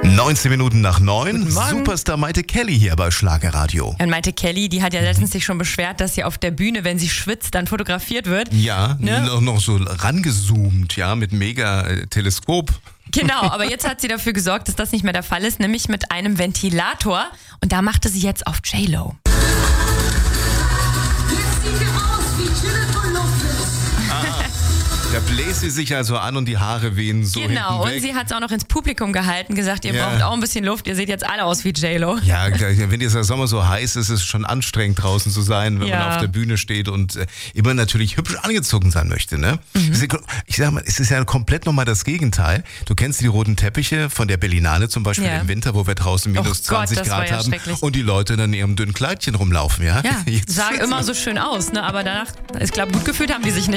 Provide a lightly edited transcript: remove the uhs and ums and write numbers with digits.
19 Minuten nach 9. Guten Morgen. Superstar Maite Kelly hier bei Schlagerradio. Und Maite Kelly, die hat ja letztens sich schon beschwert, dass sie auf der Bühne, wenn sie schwitzt, dann fotografiert wird. Ja, Ne? noch so rangezoomt, ja, mit mega Teleskop. Genau, aber jetzt hat sie dafür gesorgt, dass das nicht mehr der Fall ist, nämlich mit einem Ventilator. Und da machte sie jetzt auf J-Lo. Da bläst sie sich also an und die Haare wehen so Genau, hinten und weg. sie hat es auch noch ins Publikum gehalten, gesagt, ihr Ja. braucht auch ein bisschen Luft, ihr seht jetzt alle aus wie J-Lo. Ja, wenn dieser Sommer so heiß ist, ist es schon anstrengend draußen zu sein, wenn Ja. man auf der Bühne steht und immer natürlich hübsch angezogen sein möchte. Ne? Ich sag mal, es ist ja komplett nochmal das Gegenteil. Du kennst die roten Teppiche von der Berlinale zum Beispiel Ja. im Winter, wo wir draußen minus Oh Gott, 20 das war Grad ja haben schrecklich. und die Leute dann in ihrem dünnen Kleidchen rumlaufen. Ja, Ja, Jetzt sah immer so schön aus, ne? Aber danach, ich glaube, gut gefühlt haben die sich nicht.